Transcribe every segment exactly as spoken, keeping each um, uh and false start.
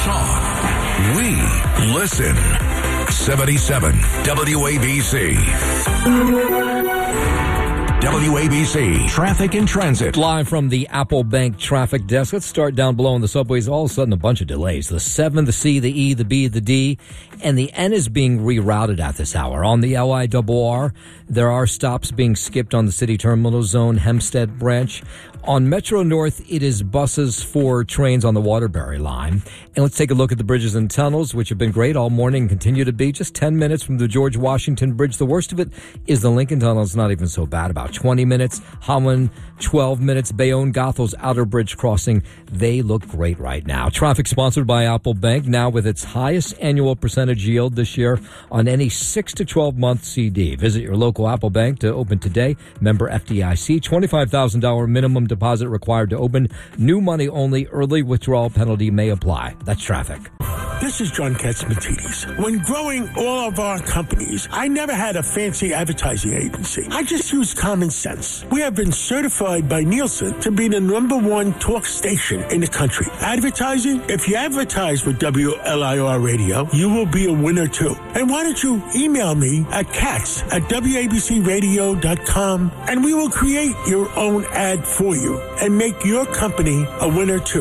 talk. We listen. seventy-seven W A B C. W A B C Traffic and Transit. Live from the Apple Bank traffic desk. Let's start down below on the subways. All of a sudden, a bunch of delays. The seven, the C, the E, the B, the D, and the N is being rerouted at this hour. On the L I R R, there are stops being skipped on the City Terminal Zone, Hempstead Branch. On Metro North, it is buses for trains on the Waterbury line. And let's take a look at the bridges and tunnels, which have been great all morning and continue to be. Just ten minutes from the George Washington Bridge. The worst of it is the Lincoln Tunnel. It's not even so bad. About twenty minutes. Holland, twelve minutes. Bayonne, Gothel's Outer Bridge crossing. They look great right now. Traffic sponsored by Apple Bank, now with its highest annual percentage yield this year on any six to twelve month C D. Visit your local Apple Bank to open today. Member F D I C. twenty-five thousand dollars minimum deposit required to open. New money only. Early withdrawal penalty may apply. That's traffic. This is John Katzmatidis. When growing all of our companies, I never had a fancy advertising agency. I just used common sense. We have been certified by Nielsen to be the number one talk station in the country. Advertising? If you advertise with W L I R Radio, you will be a winner too. And why don't you email me at katz at W A B C radio dot com and we will create your own ad for you and make your company a winner too.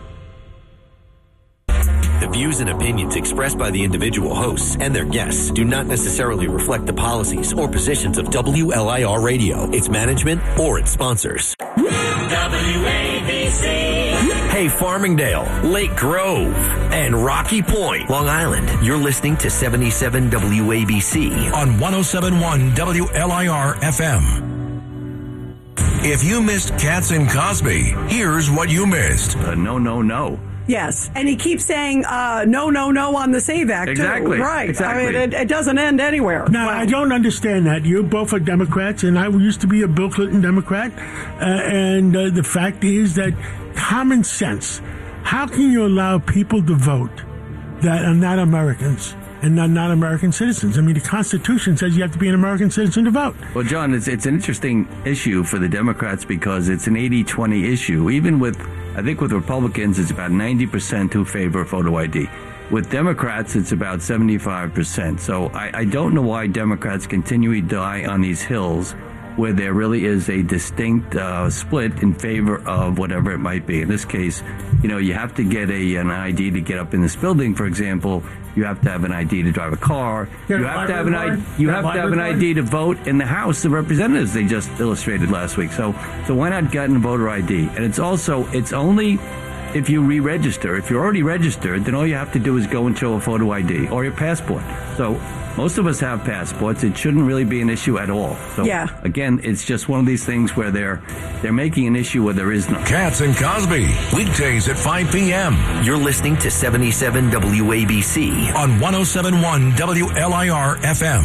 The views and opinions expressed by the individual hosts and their guests do not necessarily reflect the policies or positions of W L I R Radio, its management, or its sponsors. W A B C. Hey, Farmingdale, Lake Grove, and Rocky Point, Long Island. You're listening to seventy-seven W A B C on one oh seven point one W L I R F M. If you missed Katz and Cosby, here's what you missed. Uh, no, no, no. Yes, and he keeps saying uh, no, no, no on the SAVE Act, exactly. too. Right. Exactly. I mean, it, it doesn't end anywhere. Now, Wow. I don't understand that. You both are Democrats, and I used to be a Bill Clinton Democrat. Uh, and uh, the fact is that common sense, how can you allow people to vote that are not Americans and not, not American citizens? I mean, the Constitution says you have to be an American citizen to vote. Well, John, it's, it's an interesting issue for the Democrats because it's an eighty twenty issue. Even with, I think with Republicans, it's about ninety percent who favor photo I D. With Democrats, it's about seventy-five percent. So I, I don't know why Democrats continually die on these hills where there really is a distinct uh, split in favor of whatever it might be. In this case, you know, you have to get a an I D to get up in this building, for example. You have to have an I D to drive a car. You have to have an I D. You have to have an I D to vote in the House of Representatives. They just illustrated last week. So, so why not get a voter I D? And it's also it's only if you re-register. If you're already registered, then all you have to do is go and show a photo I D or your passport. So most of us have passports. It shouldn't really be an issue at all. So yeah. Again, it's just one of these things where they're they're making an issue where there is none. Katz and Cosby, weekdays at five p.m. You're listening to seventy-seven W A B C on one oh seven point one W L I R F M.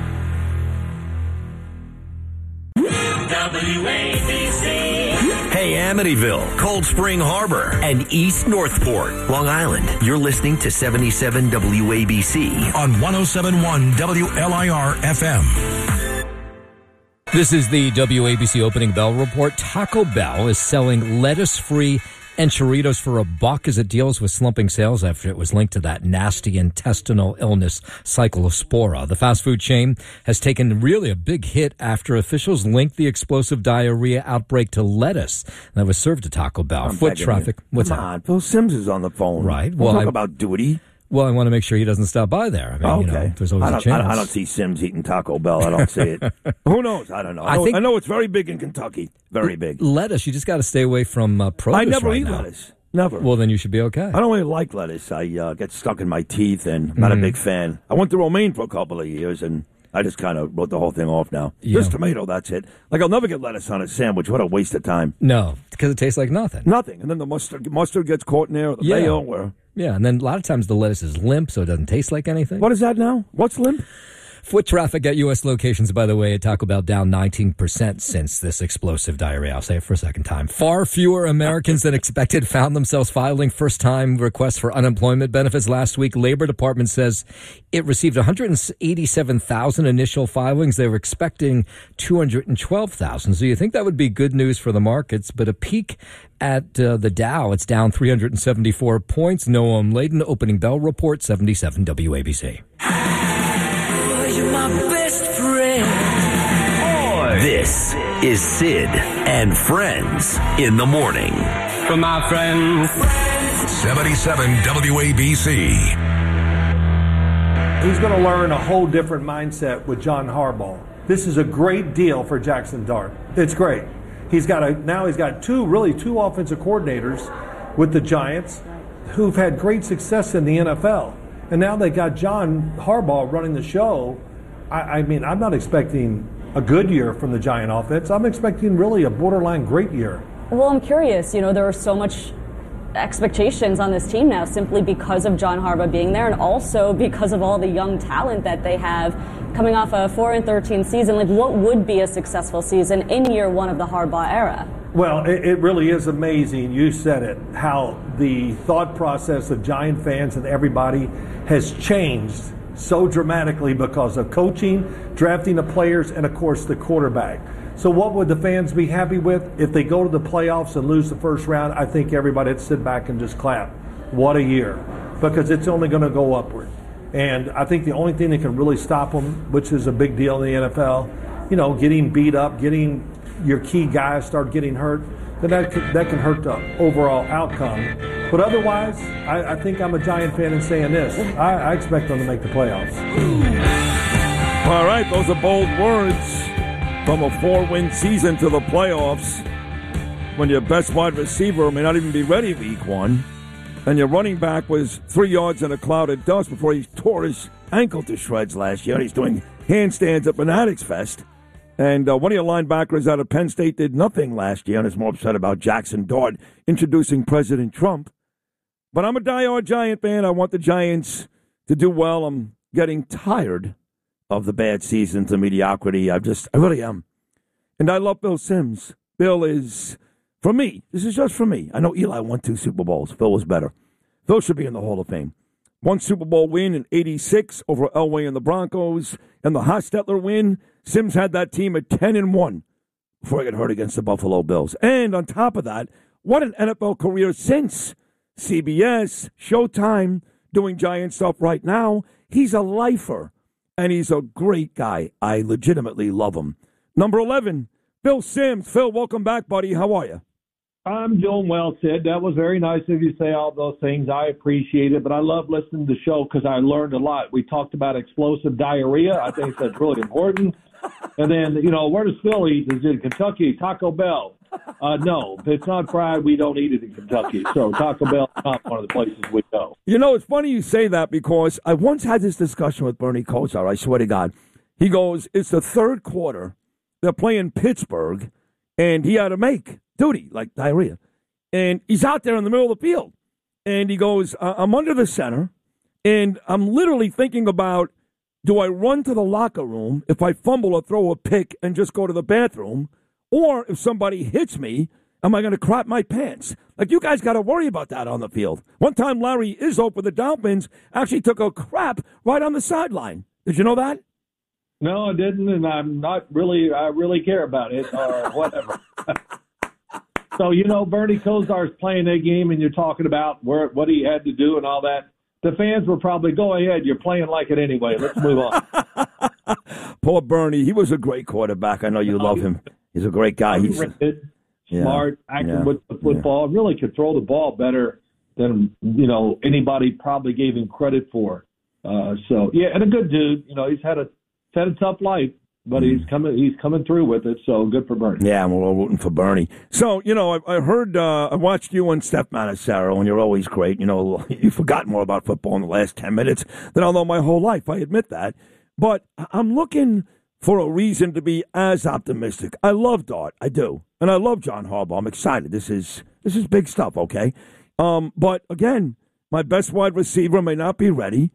W A B C. Hey, Amityville, Cold Spring Harbor, and East Northport, Long Island. You're listening to seventy-seven W A B C on one oh seven point one W L I R F M. This is the W A B C Opening Bell Report. Taco Bell is selling lettuce-free enchiladas for a buck as it deals with slumping sales after it was linked to that nasty intestinal illness Cyclospora. The fast food chain has taken really a big hit after officials linked the explosive diarrhea outbreak to lettuce that was served to Taco Bell. I'm Foot traffic. You. What's Come that? on, Phil Simms is on the phone. Right. We'll, Well, talk I- about duty. Well, I want to make sure he doesn't stop by there. I mean, Oh, you okay. know, there's always I a don't, chance. I, I don't see Sims eating Taco Bell. I don't see it. Who knows? I don't know. I, I know, think- I know it's very big in Kentucky. Very big. Lettuce, you just got to stay away from uh, produce I never right eat now. lettuce. Never. Well, then you should be okay. I don't really like lettuce. I uh, get stuck in my teeth, and I'm not Mm-hmm. a big fan. I went to romaine for a couple of years, and I just kind of wrote the whole thing off now. Yeah. Just tomato, that's it. Like, I'll never get lettuce on a sandwich. What a waste of time. No, because it tastes like nothing. Nothing. And then the mustard mustard gets caught in there, or the Yeah. mayo. Or, Yeah, and then a lot of times the lettuce is limp, so it doesn't taste like anything. what is that now? What's limp? Foot traffic at U S locations, by the way, at Taco Bell down nineteen percent since this explosive diarrhea. I'll say it for a second time. Far fewer Americans than expected found themselves filing first-time requests for unemployment benefits last week. Labor Department says it received one hundred eighty-seven thousand initial filings. They were expecting two hundred twelve thousand. So you think that would be good news for the markets, but a peek at uh, the Dow, it's down three hundred seventy-four points. Noam Laden, opening bell report, seventy-seven W A B C. You're my best friend. This is Sid and Friends in the morning. For my friends. seventy-seven W A B C. He's going to learn a whole different mindset with John Harbaugh. This is a great deal for Jackson Dart. It's great. He's got a now he's got two really two offensive coordinators with the Giants who've had great success in the N F L. And now they got John Harbaugh running the show. I, I mean, I'm not expecting a good year from the Giant offense. I'm expecting really a borderline great year. Well, I'm curious. You know, there are so much expectations on this team now simply because of John Harbaugh being there and also because of all the young talent that they have coming off a four and thirteen season. Like, what would be a successful season in year one of the Harbaugh era? Well, it, it really is amazing, you said it, how the thought process of Giant fans and everybody has changed so dramatically because of coaching, drafting the players, and, of course, the quarterback. So what would the fans be happy with? If they go to the playoffs and lose the first round, I think everybody would sit back and just clap. What a year. Because it's only going to go upward. And I think the only thing that can really stop them, which is a big deal in the N F L, you know, getting beat up, getting your key guys start getting hurt, then that can, that can hurt the overall outcome. But otherwise, I, I think I'm a Giant fan in saying this. I, I expect them to make the playoffs. All right, those are bold words. From a four-win season to the playoffs, when your best wide receiver may not even be ready week one, and your running back was three yards in a cloud of dust before he tore his ankle to shreds last year. He's doing handstands at Fanatics Fest. And uh, one of your linebackers out of Penn State did nothing last year and is more upset about Jackson Dart introducing President Trump. But I'm a diehard Giant fan. I want the Giants to do well. I'm getting tired of the bad seasons, the mediocrity. I just, I really am. And I love Bill Sims. Bill is, for me, this is just for me. I know Eli won two Super Bowls. Phil was better. Phil should be in the Hall of Fame. One Super Bowl win in eighty-six over Elway and the Broncos, and the Hostetler win. Sims had that team at ten and one before he got hurt against the Buffalo Bills. And on top of that, what an N F L career since. C B S, Showtime, doing Giant stuff right now. He's a lifer, and he's a great guy. I legitimately love him. Number eleven, Bill Sims. Phil, welcome back, buddy. How are you? I'm doing well, Sid. That was very nice of you to say all those things. I appreciate it, but I love listening to the show because I learned a lot. We talked about explosive diarrhea. I think that's really important. And then, you know, where does Phil eat? Is it in Kentucky? Taco Bell? Uh, no, if it's not fried, we don't eat it in Kentucky. So Taco Bell is not one of the places we go. You know, it's funny you say that because I once had this discussion with Bernie Kosar. I swear to God. He goes, it's the third quarter. They're playing Pittsburgh, and he had to make duty, like diarrhea. And he's out there in the middle of the field. And he goes, I'm under the center, and I'm literally thinking about, do I run to the locker room if I fumble or throw a pick and just go to the bathroom? Or if somebody hits me, am I going to crap my pants? Like, you guys got to worry about that on the field. One time, Larry Izzo for the Dolphins actually took a crap right on the sideline. Did you know that? No, I didn't, and I'm not really, I really care about it or whatever. So, you know, Bernie Kosar's playing a game, and you're talking about where what he had to do and all that. The fans were probably, go ahead, you're playing like it anyway. Let's move on. Poor Bernie. He was a great quarterback. I know you love him. He's a great guy. He's yeah, smart, active yeah, with the football, yeah. Really could throw the ball better than, you know, anybody probably gave him credit for. Uh, so, yeah, and a good dude. You know, he's had a, he's had a tough life. But he's coming. He's coming through with it, so good for Bernie. Yeah, we're all rooting for Bernie. So you know, I, I heard, uh, I watched you and Steph Manisaro, and you're always great. You know, you forgot more about football in the last ten minutes than I'll know my whole life. I admit that, but I'm looking for a reason to be as optimistic. I love Dart, I do, and I love John Harbaugh. I'm excited. This is this is big stuff. Okay, um, but again, my best wide receiver may not be ready.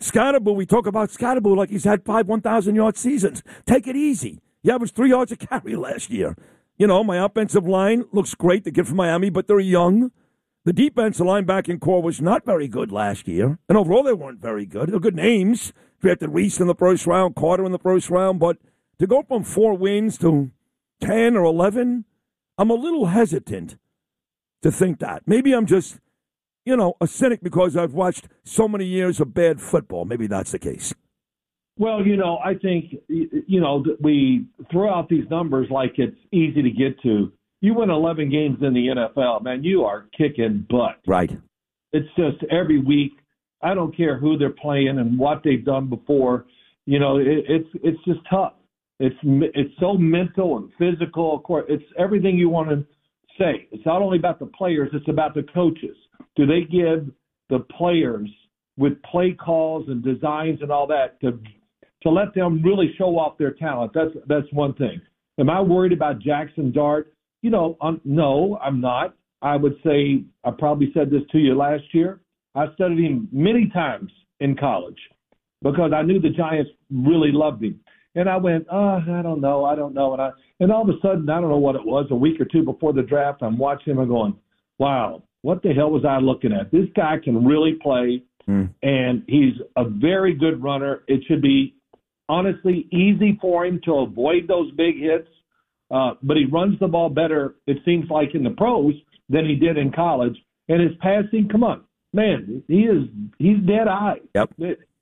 Scottaboo, we talk about Scottaboo like he's had five one thousand-yard seasons. Take it easy. He averaged three yards a carry last year. You know, my offensive line looks great. The kid from Miami, but they're young. The defensive linebacking core was not very good last year. And overall, they weren't very good. They're good names. Drafted Reese in the first round, Carter in the first round. But to go from four wins to ten or eleven, I'm a little hesitant to think that. Maybe I'm just, you know, a cynic because I've watched so many years of bad football. Maybe that's the case. Well, you know, I think, you know, we throw out these numbers like it's easy to get to. You win eleven games in the N F L, man, you are kicking butt. Right. It's just every week. I don't care who they're playing and what they've done before. You know, it, it's it's just tough. It's it's so mental and physical. Of course, it's everything you want to say. It's not only about the players; it's about the coaches. Do they give the players with play calls and designs and all that to to let them really show off their talent? That's that's one thing. Am I worried about Jackson Dart? You know, um, no, I'm not. I would say I probably said this to you last year. I studied him many times in college because I knew the Giants really loved him. And I went, oh, I don't know, I don't know. And I and all of a sudden, I don't know what it was, a week or two before the draft, I'm watching him and going, wow, what the hell was I looking at? This guy can really play, mm. and he's a very good runner. It should be, honestly, easy for him to avoid those big hits. Uh, but he runs the ball better, it seems like, in the pros than he did in college. And his passing, come on, man, he is he's dead eye. Yep.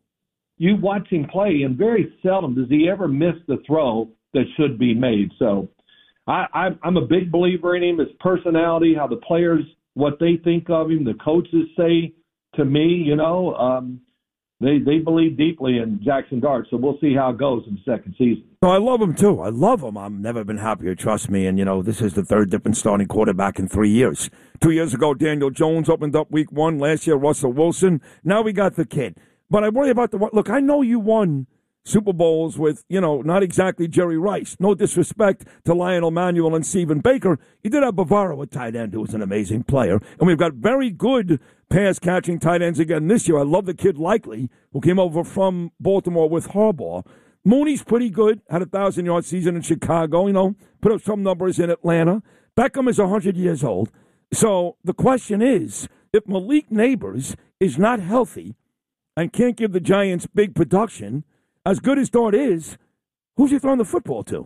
You watch him play, and very seldom does he ever miss the throw that should be made. So I, I, I'm a big believer in him, his personality, how the players, what they think of him, the coaches say to me, you know, um, they they believe deeply in Jackson Dart. So we'll see how it goes in the second season. No, I love him, too. I love him. I've never been happier, trust me. And, you know, this is the third different starting quarterback in three years. Two years ago, Daniel Jones opened up week one. Last year, Russell Wilson. Now we got the kid. But I worry about the – look, I know you won Super Bowls with, you know, not exactly Jerry Rice. No disrespect to Lionel Manuel and Stephen Baker. You did have Bavaro at tight end, who was an amazing player. And we've got very good pass-catching tight ends again this year. I love the kid Likely, who came over from Baltimore with Harbaugh. Mooney's pretty good, had a thousand-yard season in Chicago, you know, put up some numbers in Atlanta. Beckham is one hundred years old. So the question is, if Malik Neighbors is not healthy and can't give the Giants big production, as good as Dart is, who's he throwing the football to?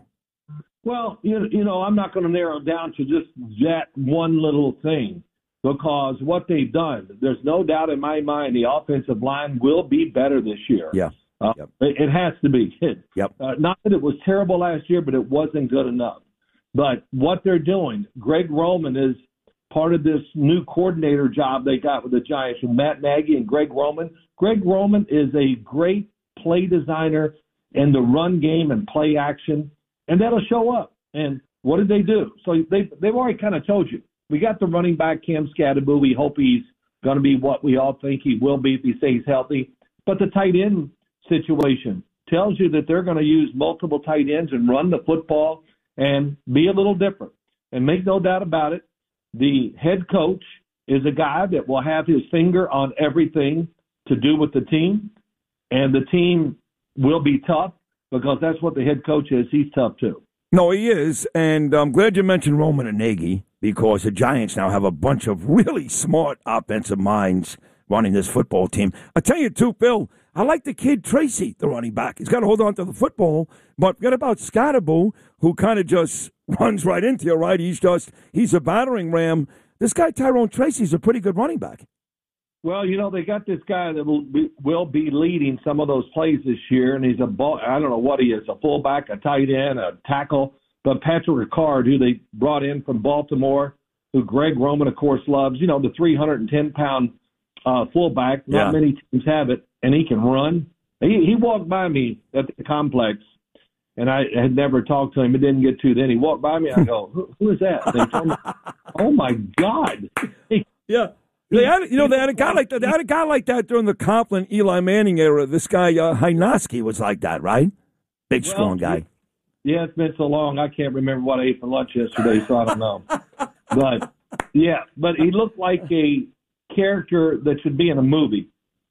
Well, you, you know, I'm not going to narrow it down to just that one little thing, because what they've done, there's no doubt in my mind the offensive line will be better this year. Yeah. Uh, yep. it, it has to be. Yep. Uh, not that it was terrible last year, but it wasn't good enough. But what they're doing, Greg Roman is part of this new coordinator job they got with the Giants, with Matt Nagy and Greg Roman. Greg Roman is a great play designer in the run game and play action, and that'll show up. And what did they do? So they, they've already kind of told you. We got the running back, Cam Scatterbo. We hope he's going to be what we all think he will be if he stays healthy. But the tight end situation tells you that they're going to use multiple tight ends and run the football and be a little different. And make no doubt about it, the head coach is a guy that will have his finger on everything to do with the team, and the team will be tough because that's what the head coach is. He's tough too. No, he is, and I'm glad you mentioned Roman and Nagy, because the Giants now have a bunch of really smart offensive minds running this football team. I tell you, too, Phil, I like the kid Tracy, the running back. He's got to hold on to the football, but forget about Scottaboo, who kind of just runs right into you, right? He's just, he's a battering ram. This guy, Tyrone Tracy's a pretty good running back. Well, you know, they got this guy that will be, will be leading some of those plays this year, and he's a ball, I don't know what he is, a fullback, a tight end, a tackle. But Patrick Ricard, who they brought in from Baltimore, who Greg Roman, of course, loves, you know, the three hundred ten pound uh, fullback. Not yeah. many teams have it, and he can run. He, he walked by me at the complex, and I had never talked to him. It didn't get to then. He walked by me, and I go, who, who is that? They told me, oh, my God. He, yeah. They had, you know, they had a guy like that. They had a guy like that during the Coughlin, Eli Manning era. This guy uh, Hynoski was like that, right? Big, well, strong guy. Yeah, it's been so long. I can't remember what I ate for lunch yesterday, so I don't know. But yeah, but he looked like a character that should be in a movie.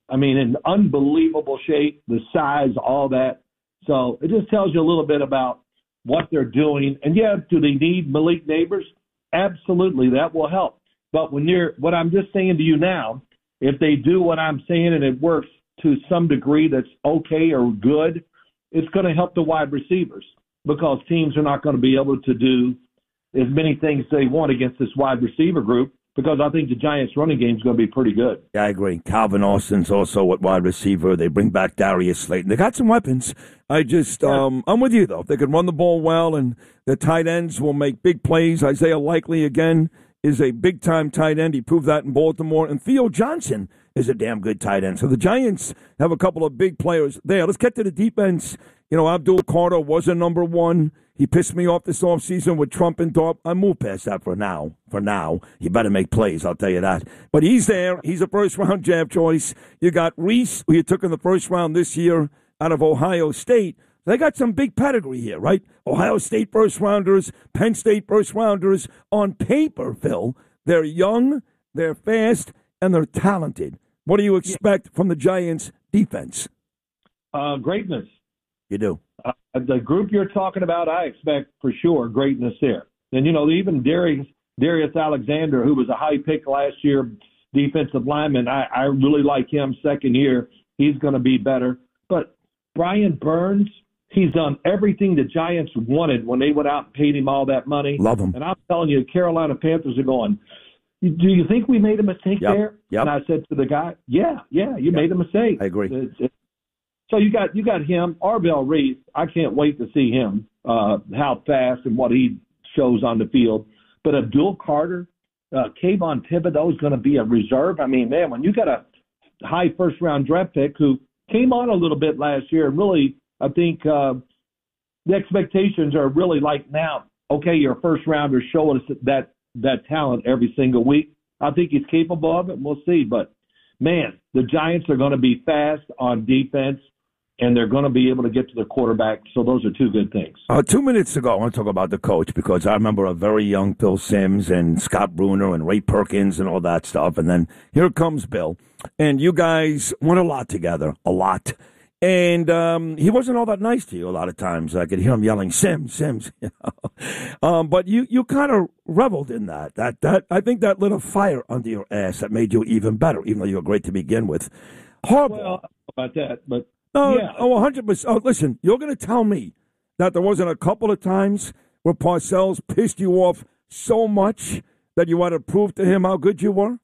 I mean, in unbelievable shape, the size, all that. So it just tells you a little bit about what they're doing. And, yeah, do they need Malik Neighbors? Absolutely, that will help. But when you're – what I'm just saying to you now, if they do what I'm saying and it works to some degree that's okay or good, it's going to help the wide receivers because teams are not going to be able to do as many things they want against this wide receiver group because I think the Giants' running game is going to be pretty good. Yeah, I agree. Calvin Austin's also at wide receiver. They bring back Darius Slayton. They got some weapons. I just, yeah. um, I'm with you, though. If they can run the ball well and the tight ends will make big plays. Isaiah Likely, again, is a big-time tight end. He proved that in Baltimore. And Theo Johnson is a damn good tight end. So the Giants have a couple of big players there. Let's get to the defense. You know, Abdul Carter was a number one. He pissed me off this offseason with Trump and Dorp. I moved past that for now. For now. He better make plays, I'll tell you that. But he's there. He's a first-round draft choice. You got Reese, who you took in the first round this year out of Ohio State. They got some big pedigree here, right? Ohio State first-rounders, Penn State first-rounders. On paper, Phil, they're young, they're fast, and they're talented. What do you expect from the Giants' defense? Uh, greatness. You do. Uh, the group you're talking about, I expect for sure greatness there. And, you know, even Darius, Darius Alexander, who was a high pick last year, defensive lineman, I, I really like him second year. He's going to be better. But Brian Burns, he's done everything the Giants wanted when they went out and paid him all that money. Love him. And I'm telling you, Carolina Panthers are going, do you think we made a mistake yep. there? Yep. And I said to the guy, yeah, yeah, you yep. made a mistake. I agree. It's, it's, So you got you got him, Arvell Reese. I can't wait to see him, uh, how fast and what he shows on the field. But Abdul Carter, uh, Kayvon Thibodeau is going to be a reserve. I mean, man, when you got a high first-round draft pick who came on a little bit last year, and really, I think uh, the expectations are really like now, okay, you're a first-rounder, show us that, that talent every single week. I think he's capable of it, and we'll see. But, man, the Giants are going to be fast on defense, and they're going to be able to get to the quarterback. So those are two good things. Uh, two minutes ago, I want to talk about the coach because I remember a very young Bill Sims and Scott Bruner and Ray Perkins and all that stuff. And then here comes Bill. And you guys went a lot together, a lot. And um, he wasn't all that nice to you a lot of times. I could hear him yelling, Sims, Sims. You know? um, but you, you kind of reveled in that. That that I think that lit a fire under your ass that made you even better, even though you were great to begin with. Horrible. Well, I don't know about that, but Oh, yeah. oh, one hundred percent. Oh, listen, you're going to tell me that there wasn't a couple of times where Parcells pissed you off so much that you had to prove to him how good you were?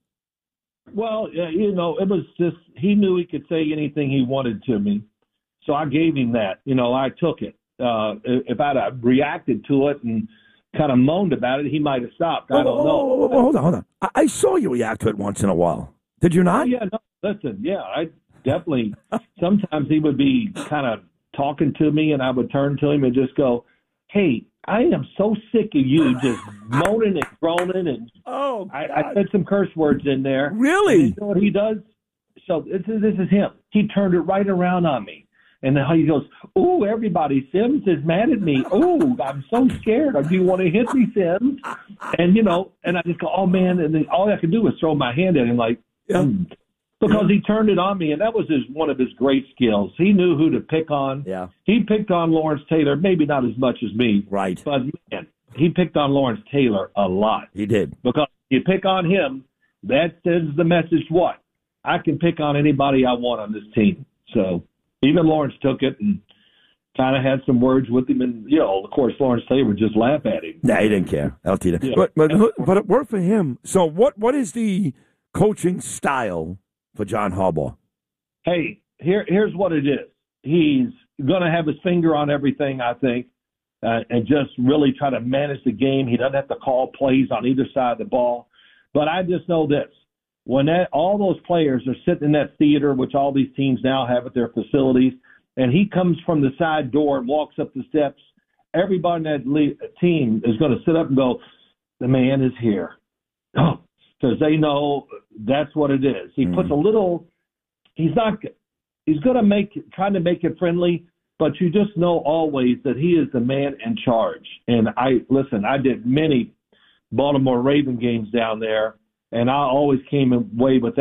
Well, yeah, you know, it was just he knew he could say anything he wanted to me. So I gave him that. You know, I took it. Uh, if I'd have reacted to it and kind of moaned about it, he might have stopped. I don't oh, know. Oh, oh, hold on, hold on. I, I saw you react to it once in a while. Did you not? Oh, yeah, no, listen, yeah, I definitely. Sometimes he would be kind of talking to me, and I would turn to him and just go, hey, I am so sick of you just moaning and groaning. And oh, I, I said some curse words in there. Really? And you know what he does? So this is, this is him. He turned it right around on me. And then he goes, ooh, everybody, Sims is mad at me. Ooh, I'm so scared. Do you want to hit me, Sims? And, you know, and I just go, oh, man. And then all I could do was throw my hand at him like, yeah. mm. Because he turned it on me, and that was his one of his great skills. He knew who to pick on. Yeah. He picked on Lawrence Taylor, maybe not as much as me. Right. But, man, he picked on Lawrence Taylor a lot. He did. Because you pick on him, that sends the message what? I can pick on anybody I want on this team. So even Lawrence took it and kind of had some words with him. And, you know, of course, Lawrence Taylor would just laugh at him. Nah, he didn't care. L T did. Yeah. But, but, but it worked for him. So what what is the coaching style for John Harbaugh? Hey, here here's what it is. He's going to have his finger on everything, I think, uh, and just really try to manage the game. He doesn't have to call plays on either side of the ball. But I just know this. When that, all those players are sitting in that theater, which all these teams now have at their facilities, and he comes from the side door and walks up the steps, everybody in that le- team is going to sit up and go, the man is here. Oh, because they know that's what it is. He mm. puts a little – he's not – he's going to make – trying to make it friendly, but you just know always that he is the man in charge. And I – listen, I did many Baltimore Raven games down there, and I always came away with that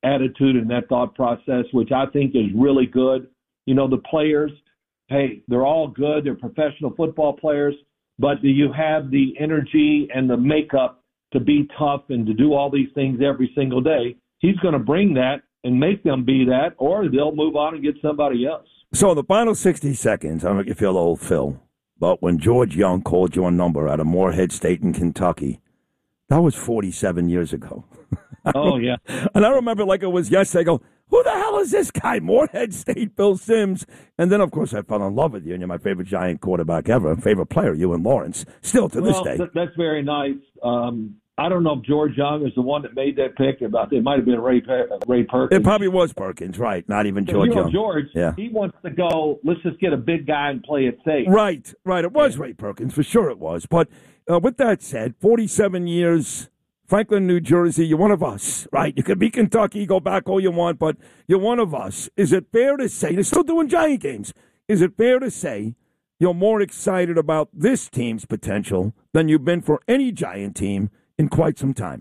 attitude and that thought process, which I think is really good. You know, the players, hey, they're all good. They're professional football players, but do you have the energy and the makeup to be tough and to do all these things every single day? He's going to bring that and make them be that, or they'll move on and get somebody else. So in the final sixty seconds, I don't know if you feel old, Phil, but when George Young called your number out of Morehead State in Kentucky, that was forty-seven years ago. Oh, yeah. And I remember like it was yesterday. I go, who the hell is this guy? Morehead State, Bill Sims. And then, of course, I fell in love with you, and you're my favorite Giant quarterback ever, favorite player, you and Lawrence, still to well, this day. Th- that's very nice. Um, I don't know if George Young is the one that made that pick. About it might have been Ray Ray Perkins. It probably was Perkins, right? Not even George you know, Young. George, yeah. he wants to go, let's just get a big guy and play it safe. Right, right. It was Ray Perkins, for sure it was. But uh, with that said, forty-seven years, Franklin, New Jersey, you're one of us, right? You could be Kentucky, go back all you want, but you're one of us. Is it fair to say, they're still doing Giant games, is it fair to say you're more excited about this team's potential than you've been for any Giant team in quite some time?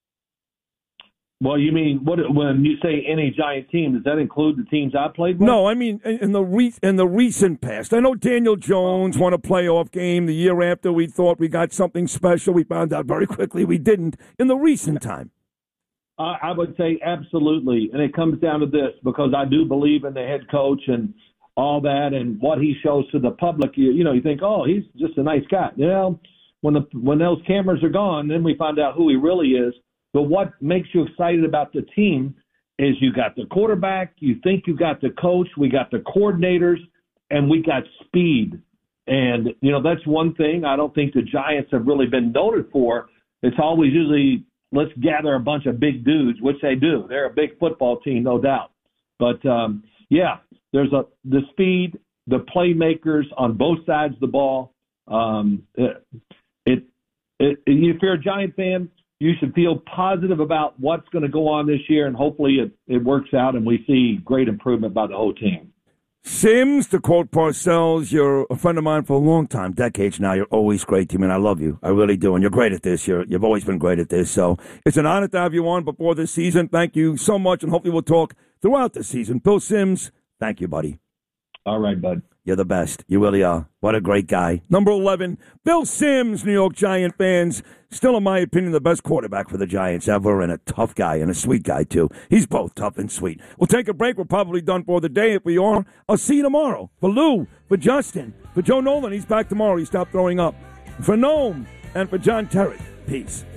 Well, you mean what when you say any Giant team? Does that include the teams I played with? No, I mean in, in the re- in the recent past. I know Daniel Jones won a playoff game the year after we thought we got something special. We found out very quickly we didn't. In the recent time, I, I would say absolutely, and it comes down to this because I do believe in the head coach and all that, and what he shows to the public. You, you know, you think, oh, he's just a nice guy. You know. When the when those cameras are gone, then we find out who he really is. But what makes you excited about the team is you got the quarterback, you think you got the coach, we got the coordinators, and we got speed. And, you know, that's one thing I don't think the Giants have really been noted for. It's always usually let's gather a bunch of big dudes, which they do. They're a big football team, no doubt. But, um, yeah, there's a the speed, the playmakers on both sides of the ball. Um, it, It, it, if you're a Giant fan, you should feel positive about what's going to go on this year, and hopefully it, it works out and we see great improvement by the whole team. Sims, to quote Parcells, you're a friend of mine for a long time, decades now. You're always great to me, and I love you. I really do, and you're great at this. You're, you've always been great at this. So it's an honor to have you on before this season. Thank you so much, and hopefully we'll talk throughout the season. Bill Sims, thank you, buddy. All right, bud. You're the best. You really are. What a great guy. Number eleven, Bill Sims, New York Giant fans. Still, in my opinion, the best quarterback for the Giants ever, and a tough guy and a sweet guy, too. He's both tough and sweet. We'll take a break. We're probably done for the day. If we are, I'll see you tomorrow. For Lou, for Justin, for Joe Nolan, he's back tomorrow. He stopped throwing up. For Noam, and for John Terry. Peace.